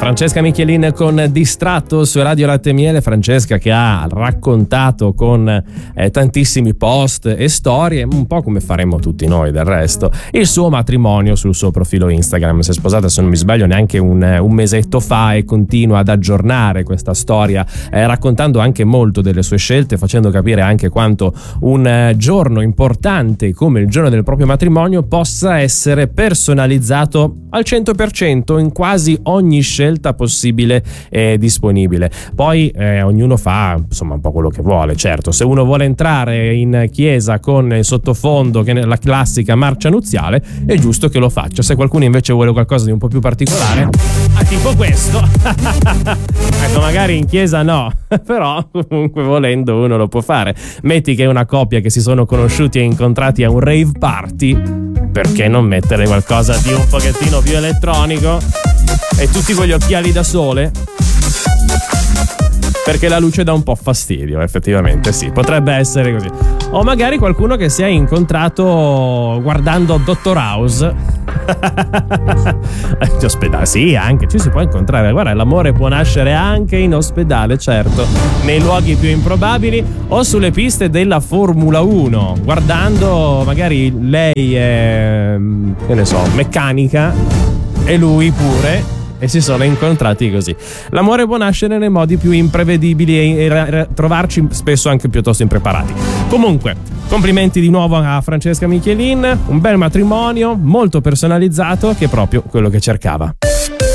Francesca Michelin con Distratto su Radio Latte e Miele. Francesca che ha raccontato con tantissimi post e storie, un po' come faremmo tutti noi del resto, il suo matrimonio sul suo profilo Instagram. Si è sposata, se non mi sbaglio, neanche un mesetto fa e continua ad aggiornare questa storia, raccontando anche molto delle sue scelte, facendo capire anche quanto un giorno importante come il giorno del proprio matrimonio possa essere personalizzato al 100% in quasi ogni scelta possibile e disponibile. Poi ognuno fa insomma un po' quello che vuole. Certo, se uno vuole entrare in chiesa con il sottofondo che è la classica marcia nuziale, è giusto che lo faccia. Se qualcuno invece vuole qualcosa di un po' più particolare, tipo questo ecco, magari in chiesa no, però comunque volendo uno lo può fare. Metti che è una coppia che si sono conosciuti e incontrati a un rave party, perché non mettere qualcosa di un pochettino più elettronico e tutti con gli occhiali da sole? Perché la luce dà un po' fastidio, effettivamente sì, potrebbe essere così. O magari qualcuno che si è incontrato guardando Dottor House. In ospedale, sì, anche ci si può incontrare. Guarda, l'amore può nascere anche in ospedale, certo, nei luoghi più improbabili o sulle piste della Formula 1, guardando magari lei è, che ne so, meccanica e lui pure, e si sono incontrati così. L'amore può nascere nei modi più imprevedibili e trovarci spesso anche piuttosto impreparati. Comunque, complimenti di nuovo a Francesca Michelin, un bel matrimonio molto personalizzato, che è proprio quello che cercava.